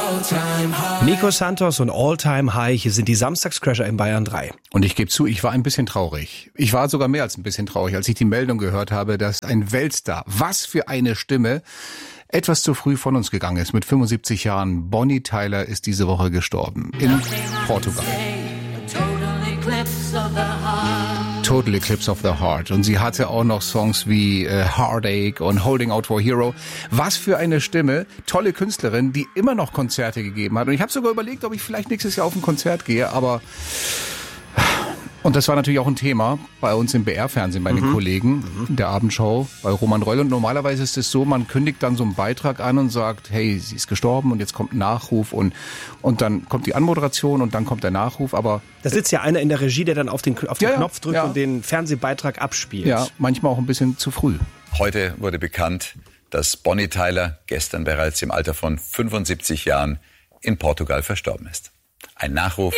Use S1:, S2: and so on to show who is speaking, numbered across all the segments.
S1: Nico Santos und All Time High, hier sind die Samstagscrasher in Bayern 3.
S2: Und ich gebe zu, ich war ein bisschen traurig. Ich war sogar mehr als ein bisschen traurig, als ich die Meldung gehört habe, dass ein Weltstar, was für eine Stimme, etwas zu früh von uns gegangen ist. Mit 75 Jahren. Bonnie Tyler ist diese Woche gestorben in Portugal. Total Eclipse of the Heart. Und sie hatte auch noch Songs wie Heartache und Holding Out for a Hero. Was für eine Stimme. Tolle Künstlerin, die immer noch Konzerte gegeben hat. Und ich habe sogar überlegt, ob ich vielleicht nächstes Jahr auf ein Konzert gehe, aber... Und das war natürlich auch ein Thema bei uns im BR-Fernsehen, bei den Kollegen der Abendshow, bei Roman Reul. Und normalerweise ist es so, man kündigt dann so einen Beitrag an und sagt, hey, sie ist gestorben und jetzt kommt ein Nachruf und dann kommt die Anmoderation und dann kommt der Nachruf. Aber
S1: da sitzt ja einer in der Regie, der dann auf den Knopf drückt und den Fernsehbeitrag abspielt.
S2: Ja, manchmal auch ein bisschen zu früh.
S3: Heute wurde bekannt, dass Bonnie Tyler gestern bereits im Alter von 75 Jahren in Portugal verstorben ist. Ein Nachruf.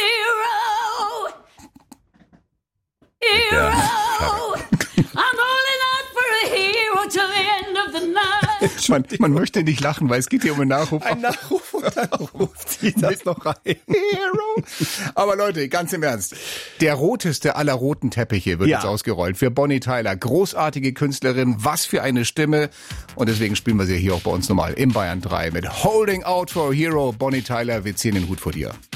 S2: Man möchte nicht lachen, weil es geht hier um einen Nachruf.
S1: Ein Nachruf und dann ruft sie das noch rein.
S2: Hero. Aber Leute, ganz im Ernst. Der roteste aller roten Teppiche wird jetzt ausgerollt für Bonnie Tyler. Großartige Künstlerin, was für eine Stimme. Und deswegen spielen wir sie hier auch bei uns nochmal im Bayern 3 mit Holding Out for a Hero. Bonnie Tyler, wir ziehen den Hut vor dir.